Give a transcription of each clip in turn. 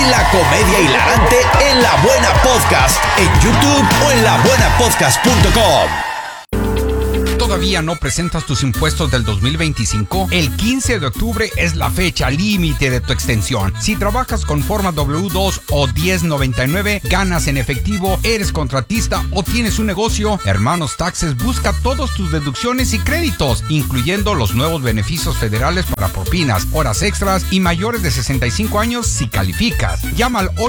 y la comedia hilarante en La Buena Podcast en YouTube o en labuenapodcast.com. ¿Todavía no presentas tus impuestos del 2025? El 15 de octubre es la fecha límite de tu extensión. Si trabajas con forma W2 o 1099, ganas en efectivo, eres contratista o tienes un negocio, Hermanos Taxes busca todas tus deducciones y créditos, incluyendo los nuevos beneficios federales para propinas, horas extras y mayores de 65 años si calificas. Llama al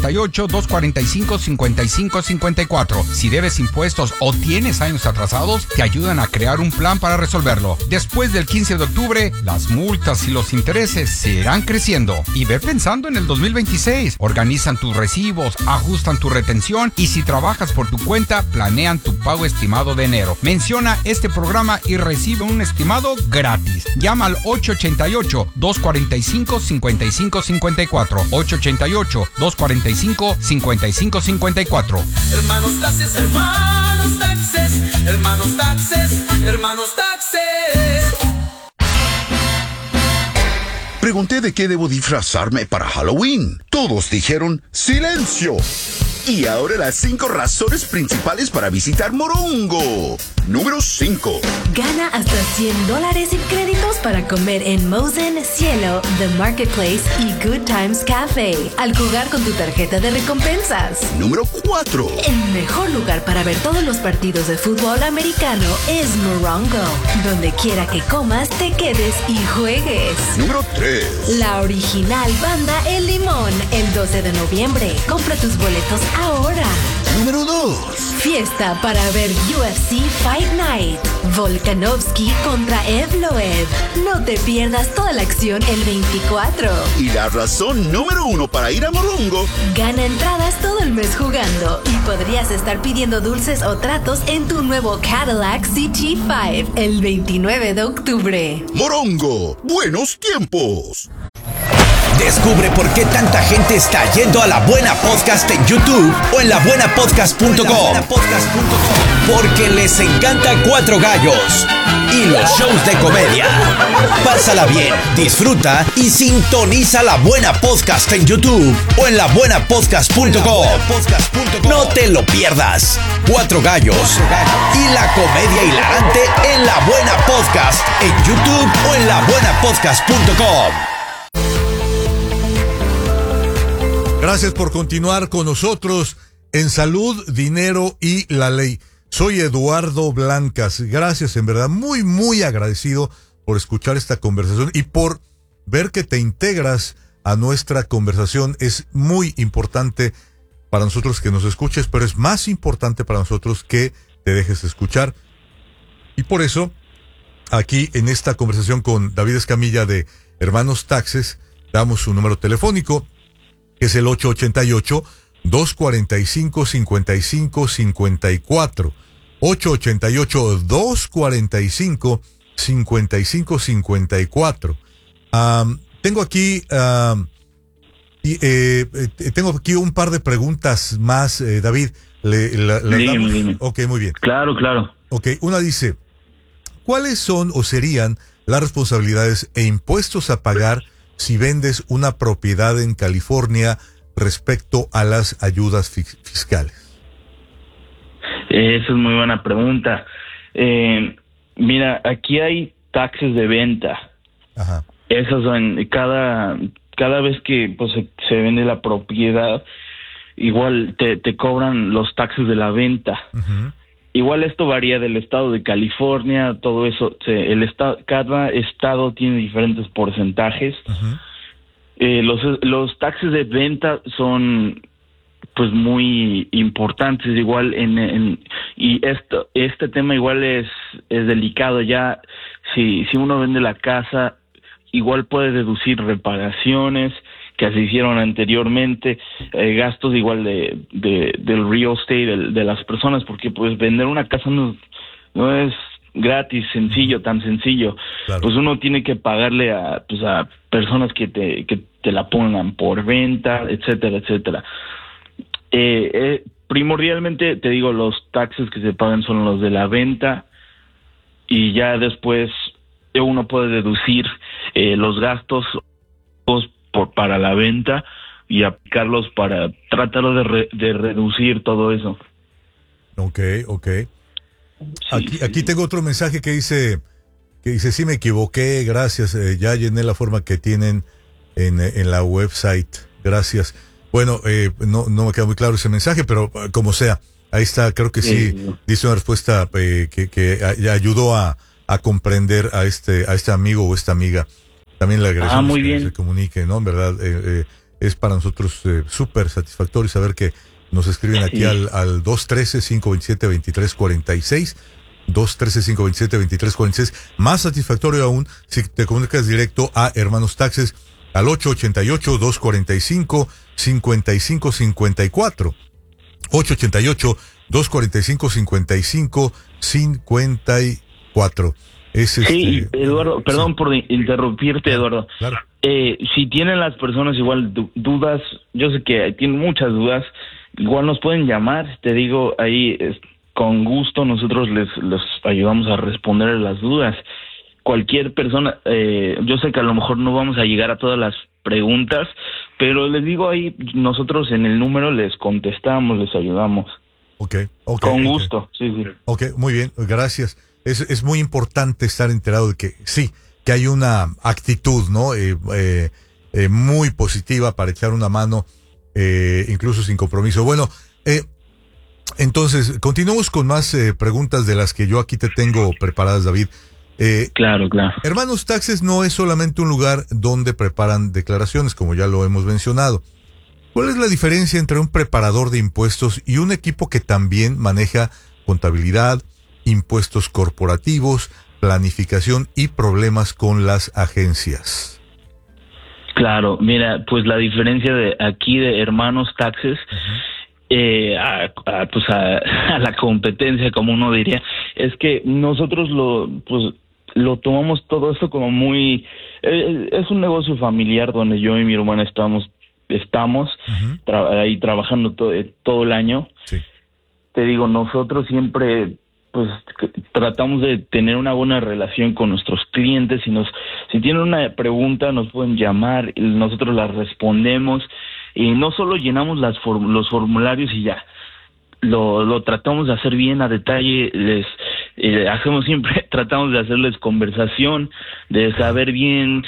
888-245-5554. Si debes impuestos o tienes años atrasados, te ayudan a crear un plan para resolverlo. Después del 15 de octubre, las multas y los intereses seguirán creciendo. Y ve pensando en el 2026. Organizan tus recibos, ajustan tu retención y si trabajas por tu cuenta, planean tu pago estimado de enero. Menciona este programa y recibe un estimado gratis. Llama al 888-245-5554. 888-245-5554. Hermanos Taxes, hermanos Taxes, hermanos Taxes, hermanos Taxes. Pregunté de qué debo disfrazarme para Halloween. Todos dijeron ¡silencio! Y ahora las 5 razones principales para visitar Morongo. Número 5. Gana hasta $100 en créditos para comer en Mosen, Cielo, The Marketplace y Good Times Cafe al jugar con tu tarjeta de recompensas. Número 4. El mejor lugar para ver todos los partidos de fútbol americano es Morongo. Donde quiera que comas, te quedes y juegues. Número 3. La original banda El Limón, el 12 de noviembre. Compra tus boletos ahora. Número 2. Fiesta para ver UFC Fight Night. Volkanovski contra Evloev. No te pierdas toda la acción el 24. Y la razón número 1 para ir a Morongo. Gana entradas todo el mes jugando y podrías estar pidiendo dulces o tratos en tu nuevo Cadillac CT5 el 29 de octubre. Morongo, buenos tiempos. Descubre por qué tanta gente está yendo a La Buena Podcast en YouTube o en labuenapodcast.com. Porque les encanta Cuatro Gallos y los shows de comedia. Pásala bien, disfruta y sintoniza La Buena Podcast en YouTube o en labuenapodcast.com. No te lo pierdas. Cuatro Gallos y la comedia hilarante en La Buena Podcast en YouTube o en labuenapodcast.com. Gracias por continuar con nosotros en Salud, Dinero y la Ley. Soy Eduardo Blancas. Gracias, en verdad, muy, muy agradecido por escuchar esta conversación y por ver que te integras a nuestra conversación. Es muy importante para nosotros que nos escuches, pero es más importante para nosotros que te dejes escuchar. Y por eso, aquí en esta conversación con David Escamilla de Hermanos Taxes, damos su número telefónico, que es el 888-245-5554. 888-245-5554. Tengo aquí tengo aquí un par de preguntas más, David. Dime. Ok, muy bien. Claro. Ok, una dice, ¿cuáles son o serían las responsabilidades e impuestos a pagar si vendes una propiedad en California respecto a las ayudas fiscales? Esa es muy buena pregunta. Mira, aquí hay taxes de venta. Ajá. Esas son cada vez que pues se vende la propiedad, igual te cobran los taxes de la venta. Uh-huh. Igual esto varía del estado de California, todo eso. Cada estado tiene diferentes porcentajes. Uh-huh. Los taxes de venta son pues muy importantes, igual y este tema igual es delicado. Ya si uno vende la casa, igual puede deducir reparaciones que se hicieron anteriormente, gastos igual del real estate de las personas, porque pues vender una casa no es gratis, tan sencillo. Claro. Pues uno tiene que pagarle a personas que te la pongan por venta, etcétera. Primordialmente, te digo, los taxes que se pagan son los de la venta, y ya después uno puede deducir los gastos para la venta, y aplicarlos para tratar de reducir todo eso. Ok. Sí, Aquí tengo otro mensaje que dice sí me equivoqué, gracias, ya llené la forma que tienen en la website, gracias. Bueno, no me queda muy claro ese mensaje, pero como sea, ahí está, creo que sí, dice una respuesta que ayudó a comprender a este amigo o esta amiga. También le agradecemos muy que bien. se comunique, ¿no? En verdad, es para nosotros súper satisfactorio saber que nos escriben aquí al 213-527-2346, 213-527-2346. Más satisfactorio aún si te comunicas directo a Hermanos Taxes al 888-245-5554. 888-245-5554. Sí, Eduardo, perdón por interrumpirte, Eduardo. Claro. Si tienen las personas igual dudas, yo sé que tienen muchas dudas, igual nos pueden llamar, te digo, ahí con gusto nosotros les ayudamos a responder las dudas. Cualquier persona, yo sé que a lo mejor no vamos a llegar a todas las preguntas, pero les digo ahí, nosotros en el número les contestamos, les ayudamos. Okay, con gusto, sí. Ok, muy bien, gracias. Es muy importante estar enterado de que sí, que hay una actitud, ¿no? Muy positiva para echar una mano, incluso sin compromiso. Bueno, entonces, continuamos con más preguntas de las que yo aquí te tengo preparadas, David. Claro. Hermanos Taxes no es solamente un lugar donde preparan declaraciones, como ya lo hemos mencionado. ¿Cuál es la diferencia entre un preparador de impuestos y un equipo que también maneja contabilidad, impuestos corporativos, planificación y problemas con las agencias? Claro, mira, pues la diferencia de aquí de Hermanos Taxes, a la competencia, como uno diría, es que nosotros lo tomamos todo esto como muy, es un negocio familiar donde yo y mi hermana estamos ahí trabajando todo el año. Sí. Te digo, nosotros siempre pues tratamos de tener una buena relación con nuestros clientes. Si tienen una pregunta nos pueden llamar, y nosotros las respondemos, y no solo llenamos los formularios y ya, lo tratamos de hacer bien a detalle, tratamos de hacerles conversación, de saber bien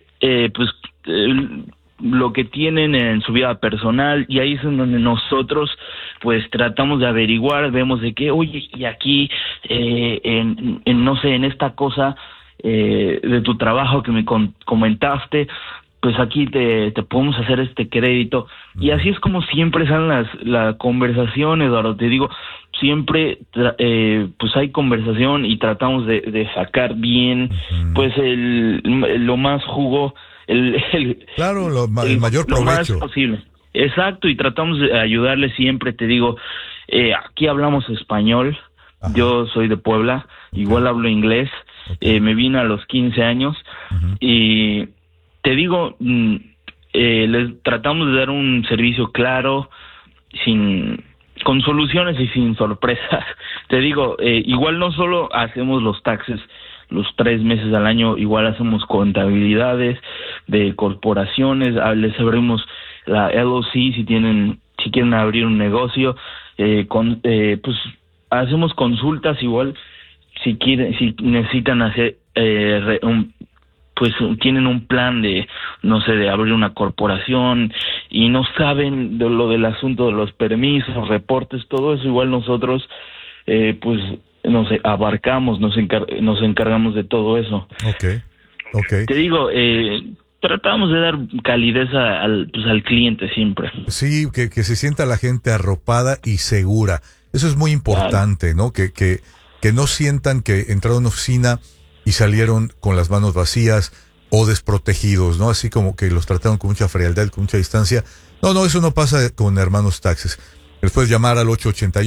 lo que tienen en su vida personal, y ahí es en donde nosotros pues tratamos de averiguar, vemos de que, oye, y aquí no sé, en esta cosa de tu trabajo que me comentaste, pues aquí te podemos hacer este crédito, y así es como siempre salen la conversación, Eduardo, te digo, siempre pues hay conversación y tratamos de sacar bien pues lo más jugo, el mayor provecho. Lo más posible. Exacto, y tratamos de ayudarle siempre, te digo, aquí hablamos español. Ajá. Yo soy de Puebla, igual hablo inglés, me vine a los 15 años, y te digo, les tratamos de dar un servicio claro, con soluciones y sin sorpresas. Te digo, igual no solo hacemos los taxes los 3 meses al año, igual hacemos contabilidades de corporaciones, les abrimos la LLC si quieren abrir un negocio, pues hacemos consultas igual si necesitan hacer pues tienen un plan de, no sé, de abrir una corporación y no saben de lo del asunto de los permisos, reportes, todo eso, igual nosotros pues nos abarcamos, nos encargamos de todo eso. Okay. Te digo, tratamos de dar calidez al cliente siempre. Sí, que se sienta la gente arropada y segura. Eso es muy importante, claro, ¿no? Que no sientan que entraron a una oficina y salieron con las manos vacías o desprotegidos, ¿no? Así como que los trataron con mucha frialdad, con mucha distancia. No, eso no pasa con Hermanos Taxes. Les puedes llamar al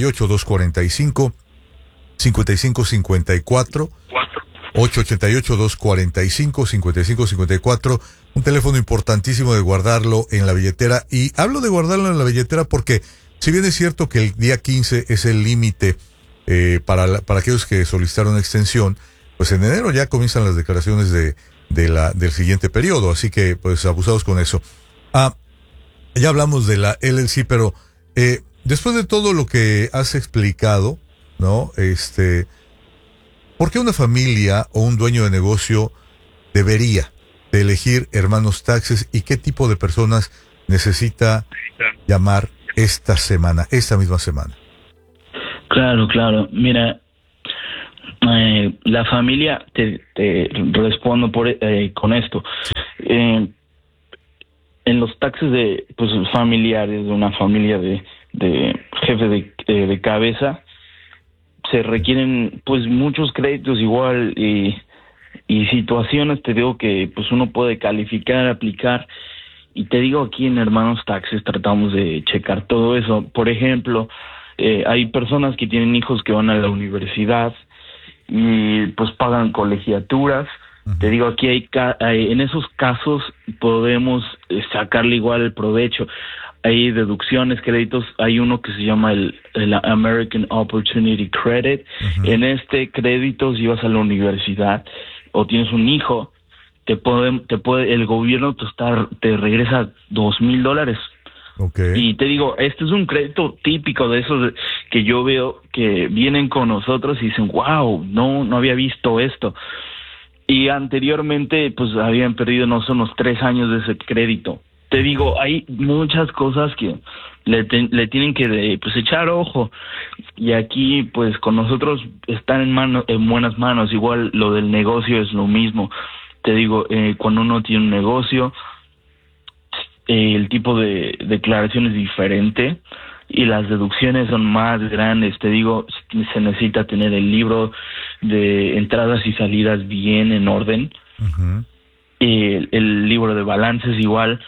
888-245-5554, 888-245-5554, un teléfono importantísimo de guardarlo en la billetera. Y hablo de guardarlo en la billetera porque, si bien es cierto que el día 15 es el límite para aquellos que solicitaron extensión, pues en enero ya comienzan las declaraciones del siguiente periodo, así que pues abusados con eso. Ya hablamos de la LLC, pero después de todo lo que has explicado, ¿no? ¿Por qué una familia o un dueño de negocio debería de elegir Hermanos Taxes y qué tipo de personas necesita llamar esta misma semana? Claro. Mira, la familia, te respondo con esto. En los taxes de pues familiares de una familia de jefe de cabeza, se requieren pues muchos créditos igual y situaciones, te digo, que pues uno puede calificar, aplicar, y te digo, aquí en Hermanos Taxes tratamos de checar todo eso. Por ejemplo, hay personas que tienen hijos que van a la universidad y pues pagan colegiaturas. Te digo, aquí hay en esos casos podemos sacarle igual el provecho. Hay deducciones, créditos. Hay uno que se llama el American Opportunity Credit. En este crédito, si vas a la universidad o tienes un hijo, el gobierno te regresa $2,000. Okay. Y te digo, este es un crédito típico de esos que yo veo que vienen con nosotros y dicen, wow, no había visto esto. Y anteriormente, pues habían perdido unos 3 años de ese crédito. Te digo, hay muchas cosas que le tienen que pues echar ojo. Y aquí, pues con nosotros están en buenas manos. Igual lo del negocio es lo mismo. Te digo, cuando uno tiene un negocio, el tipo de declaración es diferente y las deducciones son más grandes. Te digo, se necesita tener el libro de entradas y salidas bien en orden. El libro de balances igual.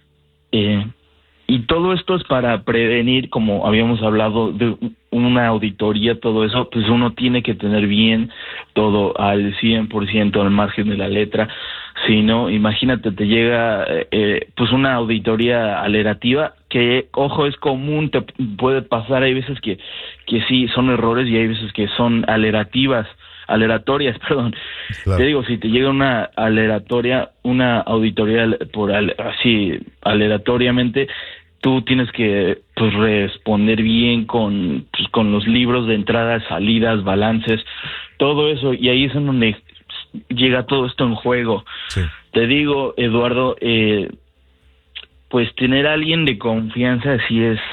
Y todo esto es para prevenir, como habíamos hablado, de una auditoría, todo eso, pues uno tiene que tener bien todo al 100% al margen de la letra. Si no, imagínate, te llega pues una auditoría aleativa, que, ojo, es común, te puede pasar, hay veces que sí son errores y hay veces que son aleatorias, Claro. Te digo, si te llega una auditoría así aleatoriamente, tú tienes que pues responder bien con los libros de entradas, salidas, balances, todo eso, y ahí es en donde llega todo esto en juego. Sí. Te digo, Eduardo, pues tener a alguien de confianza sí es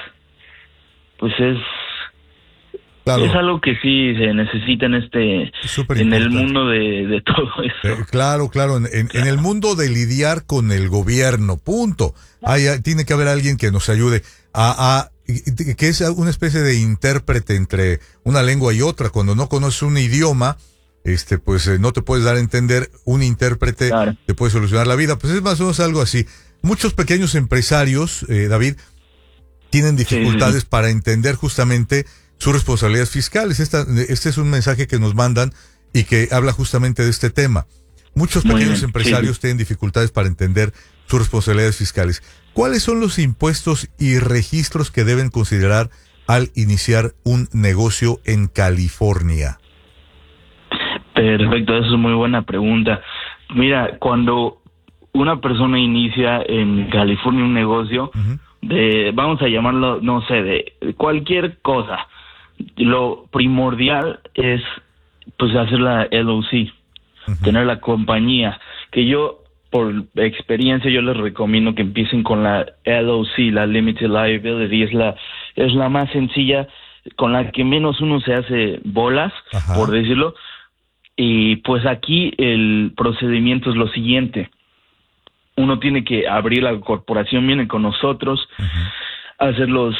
claro. Es algo que sí se necesita en el mundo de todo eso. Claro. En el mundo de lidiar con el gobierno, punto. Tiene que haber alguien que nos ayude que es una especie de intérprete entre una lengua y otra. Cuando no conoces un idioma, pues no te puedes dar a entender. Un intérprete claro. Te puede solucionar la vida. Pues es más o menos algo así. Muchos pequeños empresarios, David, tienen dificultades para entender justamente sus responsabilidades fiscales. Este es un mensaje que nos mandan y que habla justamente de este tema. Muchos pequeños empresarios tienen dificultades para entender sus responsabilidades fiscales. ¿Cuáles son los impuestos y registros que deben considerar al iniciar un negocio en California? Perfecto, eso es muy buena pregunta. Mira, cuando una persona inicia en California un negocio, vamos a llamarlo, no sé, de cualquier cosa, lo primordial es pues hacer la LLC, tener la compañía, que yo por experiencia yo les recomiendo que empiecen con la LLC, la Limited Liability, es la más sencilla, con la que menos uno se hace bolas, por decirlo. Y pues aquí el procedimiento es lo siguiente: uno tiene que abrir la corporación, viene con nosotros, hacer los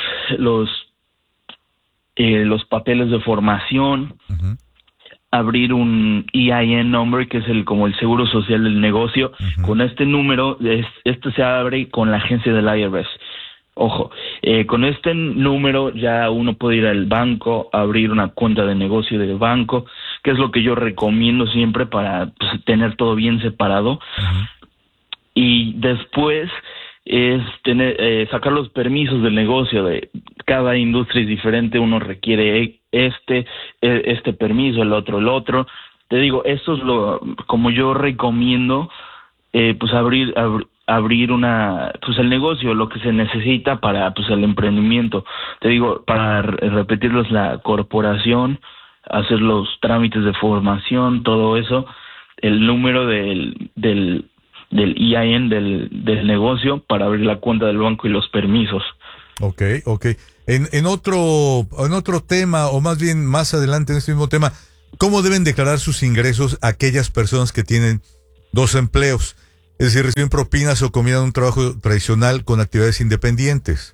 papeles de formación, abrir un EIN number, que es como el seguro social del negocio. Con este número, se abre con la agencia del IRS. Ojo, con este número ya uno puede ir al banco, abrir una cuenta de negocio del banco, que es lo que yo recomiendo siempre para pues, tener todo bien separado. Y después es sacar los permisos del negocio. De cada industria es diferente, uno requiere este permiso, el otro. Te digo, esto es como yo recomiendo, pues abrir abrir el negocio, lo que se necesita para el emprendimiento. Te digo, para repetirlos, la corporación, hacer los trámites de formación, todo eso, el número del EIN del negocio para abrir la cuenta del banco y los permisos. Ok. En otro tema, o más bien más adelante en este mismo tema, ¿cómo deben declarar sus ingresos aquellas personas que tienen 2 empleos? Es decir, reciben propinas o comida de un trabajo tradicional con actividades independientes.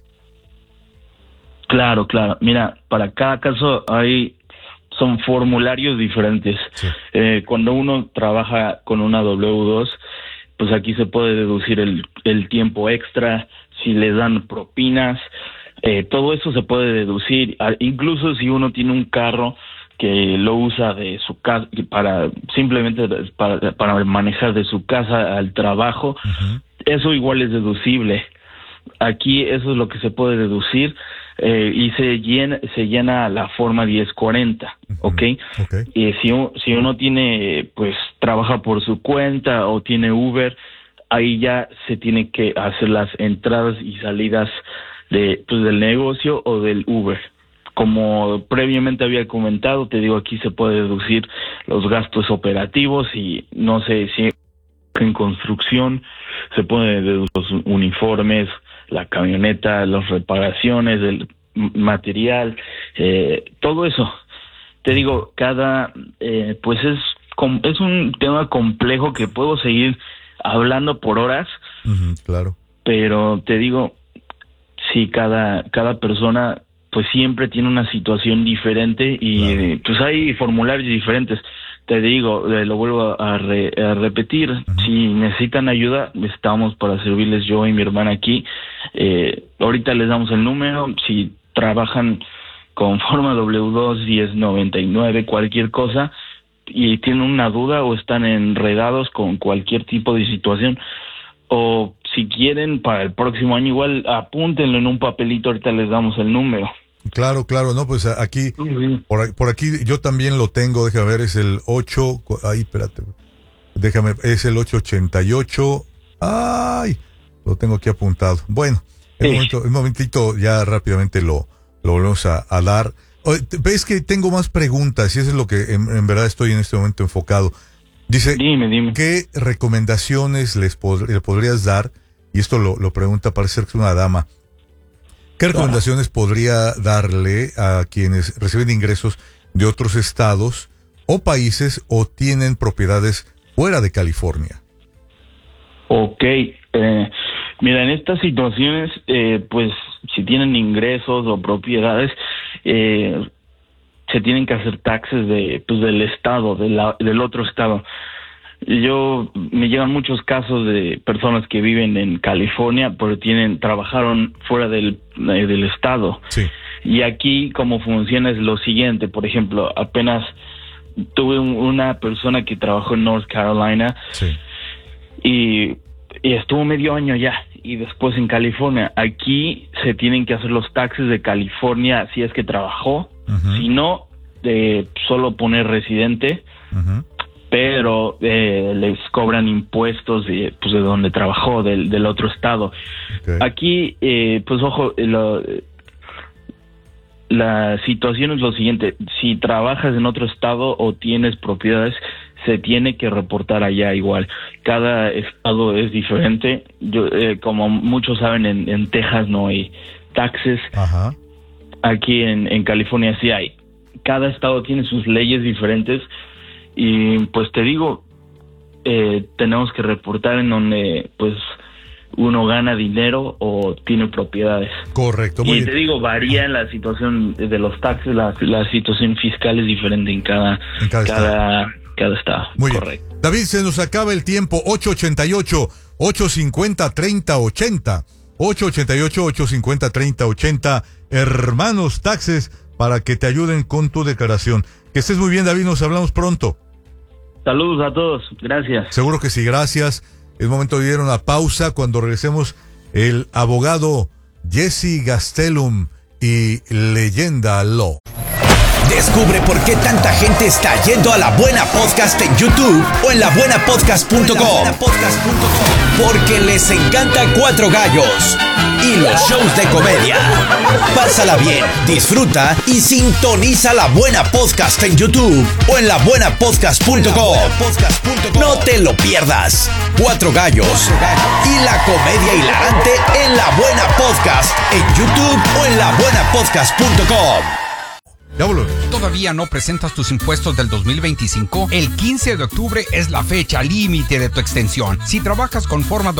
Claro. Mira, para cada caso son formularios diferentes. Sí. Cuando uno trabaja con una W2, pues aquí se puede deducir el tiempo extra, si les dan propinas, todo eso se puede deducir. Incluso si uno tiene un carro que lo usa de su casa simplemente para manejar de su casa al trabajo, uh-huh. Eso igual es deducible. Aquí eso es lo que se puede deducir, y se llena la forma 1040, uh-huh. ¿Ok? Y si uno tiene, pues trabaja por su cuenta o tiene Uber, ahí ya se tiene que hacer las entradas y salidas del negocio o del Uber. Como previamente había comentado, te digo, aquí se puede deducir los gastos operativos y no sé si en construcción se puede deducir los uniformes, la camioneta, las reparaciones, el material, todo eso. Te digo, pues es un tema complejo que puedo seguir hablando por horas. Uh-huh, claro. Pero te digo, sí, cada persona pues siempre tiene una situación diferente y claro. Pues hay formularios diferentes. Te digo, lo vuelvo a repetir, uh-huh. Si necesitan ayuda, estamos para servirles, yo y mi hermana aquí. Ahorita les damos el número, si trabajan con forma W2 1099, cualquier cosa, y tienen una duda o están enredados con cualquier tipo de situación, o si quieren para el próximo año, igual apúntenlo en un papelito, ahorita les damos el número. Claro, no, pues aquí, por aquí yo también lo tengo, déjame ver, es el 8, es el 888, lo tengo aquí apuntado. Bueno, un momentito, ya rápidamente lo volvemos a dar. Ves que tengo más preguntas y eso es lo que en verdad estoy en este momento enfocado. Dice, dime. ¿Qué recomendaciones le podrías dar? Y esto lo pregunta, parece ser que es una dama. ¿Qué recomendaciones podría darle a quienes reciben ingresos de otros estados o países o tienen propiedades fuera de California? Ok, mira, en estas situaciones, pues si tienen ingresos o propiedades, se tienen que hacer taxes del estado, del otro estado. Me llegan muchos casos de personas que viven en California, pero trabajaron fuera del estado. Sí. Y aquí cómo funciona es lo siguiente, por ejemplo, apenas tuve una persona que trabajó en North Carolina. Sí. Y estuvo medio año ya, y después en California. Aquí se tienen que hacer los taxes de California si es que trabajó, uh-huh. Si no, solo poner residente, uh-huh. Pero les cobran impuestos de donde trabajó, del otro estado. Okay. Aquí, pues ojo, la situación es lo siguiente: si trabajas en otro estado o tienes propiedades, se tiene que reportar allá igual. Cada estado es diferente. Como muchos saben, en Texas no hay taxes. Ajá. Aquí en California sí hay. Cada estado tiene sus leyes diferentes. Y pues te digo, tenemos que reportar en donde pues uno gana dinero o tiene propiedades. Correcto. Muy bien. Te digo, varía en la situación de los taxes, la situación fiscal es diferente en cada estado. Muy correcto. Bien. David, se nos acaba el tiempo. 888-850-3080. 888-850-3080. Hermanos Taxes, para que te ayuden con tu declaración. Que estés muy bien, David, nos hablamos pronto. Saludos a todos, gracias. Seguro que sí, gracias. Es momento de ir a una pausa. Cuando regresemos, el abogado Jesse Gastelum y Leyenda Law. Descubre por qué tanta gente está yendo a La Buena Podcast en YouTube o en labuenapodcast.com. Porque les encanta Cuatro Gallos y los shows de comedia. Pásala bien, disfruta y sintoniza La Buena Podcast en YouTube o en labuenapodcast.com. No te lo pierdas. Cuatro Gallos y la comedia hilarante en La Buena Podcast en YouTube o en labuenapodcast.com. Ya volvemos. ¿Todavía no presentas tus impuestos del 2025? El 15 de octubre es la fecha límite de tu extensión. Si trabajas con forma